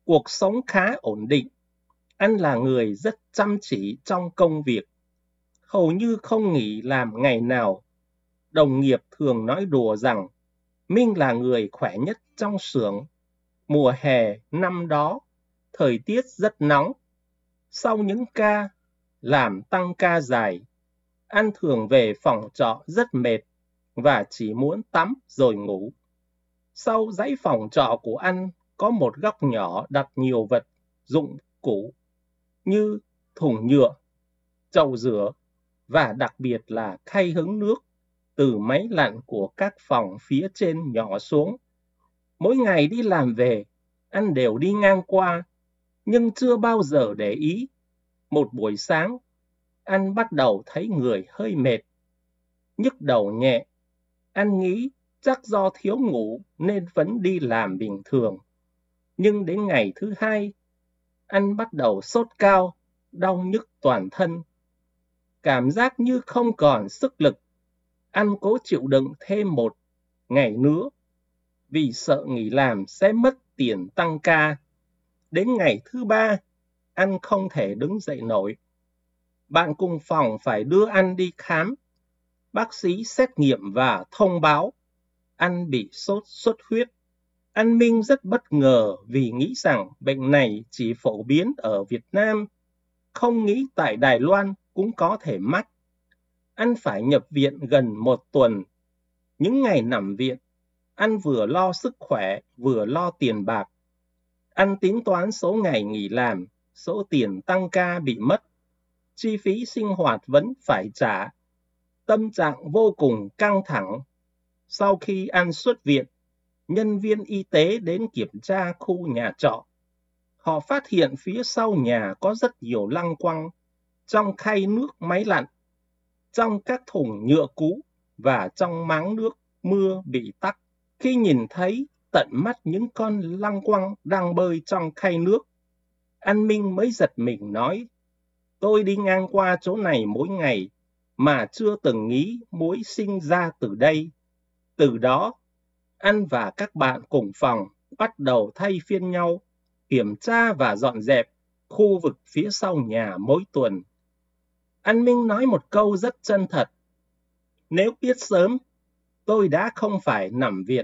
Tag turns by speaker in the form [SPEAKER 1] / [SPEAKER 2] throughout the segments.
[SPEAKER 1] Cuộc sống khá ổn định. Anh là người rất chăm chỉ trong công việc, hầu như không nghỉ làm ngày nào. Đồng nghiệp thường nói đùa rằng Minh là người khỏe nhất trong xưởng. Mùa hè năm đó, thời tiết rất nóng. Sau những ca làm tăng ca dài, anh thường về phòng trọ rất mệt và chỉ muốn tắm rồi ngủ. Sau dãy phòng trọ của anh có một góc nhỏ đặt nhiều vật dụng cụ như thùng nhựa, chậu rửa và đặc biệt là khay hứng nước từ máy lạnh của các phòng phía trên nhỏ xuống. Mỗi ngày đi làm về, anh đều đi ngang qua, nhưng chưa bao giờ để ý. Một buổi sáng, anh bắt đầu thấy người hơi mệt, nhức đầu nhẹ. Anh nghĩ chắc do thiếu ngủ nên vẫn đi làm bình thường. Nhưng đến ngày thứ hai, anh bắt đầu sốt cao, đau nhức toàn thân. Cảm giác như không còn sức lực. Anh cố chịu đựng thêm một ngày nữa, vì sợ nghỉ làm sẽ mất tiền tăng ca. Đến ngày thứ ba, anh không thể đứng dậy nổi. Bạn cùng phòng phải đưa anh đi khám. Bác sĩ xét nghiệm và thông báo anh bị sốt xuất huyết. Anh Minh rất bất ngờ vì nghĩ rằng bệnh này chỉ phổ biến ở Việt Nam, không nghĩ tại Đài Loan cũng có thể mắc. Anh phải nhập viện gần 1 tuần. Những ngày nằm viện, anh vừa lo sức khỏe vừa lo tiền bạc. Anh tính toán số ngày nghỉ làm, số tiền tăng ca bị mất, chi phí sinh hoạt vẫn phải trả. Tâm trạng vô cùng căng thẳng. Sau khi anh xuất viện, nhân viên y tế đến kiểm tra khu nhà trọ. Họ phát hiện phía sau nhà có rất nhiều lăng quăng trong khay nước máy lạnh, trong các thùng nhựa cũ và trong máng nước mưa bị tắc. Khi nhìn thấy tận mắt những con lăng quăng đang bơi trong khay nước, anh Minh mới giật mình nói, tôi đi ngang qua chỗ này mỗi ngày mà chưa từng nghĩ muỗi sinh ra từ đây. Từ đó, anh và các bạn cùng phòng bắt đầu thay phiên nhau kiểm tra và dọn dẹp khu vực phía sau nhà mỗi tuần. Anh Minh nói một câu rất chân thật. Nếu biết sớm, tôi đã không phải nằm viện.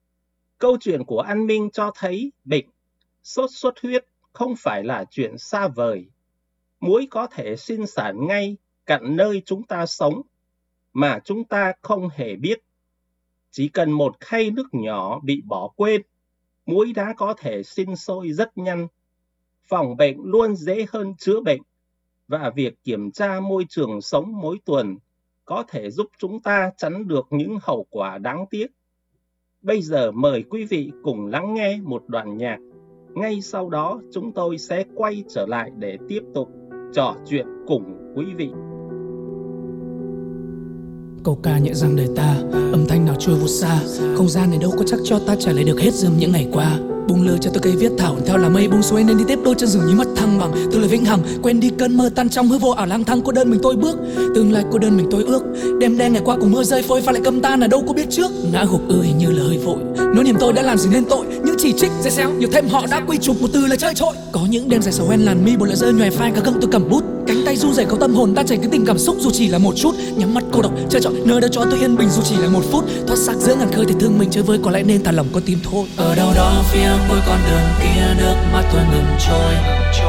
[SPEAKER 1] Câu chuyện của anh Minh cho thấy bệnh sốt xuất huyết không phải là chuyện xa vời. Muỗi có thể sinh sản ngay cạnh nơi chúng ta sống mà chúng ta không hề biết. Chỉ cần một khay nước nhỏ bị bỏ quên, muỗi đã có thể sinh sôi rất nhanh. Phòng bệnh luôn dễ hơn chữa bệnh, và việc kiểm tra môi trường sống mỗi tuần có thể giúp chúng ta tránh được những hậu quả đáng tiếc. Bây giờ mời quý vị cùng lắng nghe một đoạn nhạc. Ngay sau đó chúng tôi sẽ quay trở lại để tiếp tục trò chuyện cùng quý vị.
[SPEAKER 2] Câu ca nhẹ rằng đời ta, âm thanh nào trôi vụt xa. Không gian này đâu có chắc cho ta trả lời được hết dườm những ngày qua. Buông lơi cho tôi cây viết thảo theo là mây buông xuôi nên đi tiếp đôi chân rừng như mất thăng bằng. Từ lời vĩnh hằng quên đi cơn mơ tan trong hư vô ảo lang thang, cô đơn mình tôi bước tương lai cô đơn mình tôi ước. Đêm đen ngày qua cùng mưa rơi phôi pha lại câm tan là đâu có biết trước. Ngã gục hình như là hơi vội, nỗi niềm tôi đã làm gì nên tội. Những chỉ trích dễ xéo nhiều thêm họ đã quy chụp một từ là chơi trội. Có những đêm dài sầu hoen làn mi bộ lại rơi nhòe phai cả găng tôi cầm bút. Cánh tay run rẩy câu tâm hồn ta chảy cái tình cảm xúc dù chỉ là một chút. Nhắm mắt cô độc chơi trọi nơi đâu cho tôi yên bình dù chỉ là 1 phút. Thoát xác giữa ngàn khơi thì thương mình chơi với có lẽ nên thả lòng con tim thôi. Ở đâu đó phía cuối con đường kia nước mắt tôi ngừng trôi.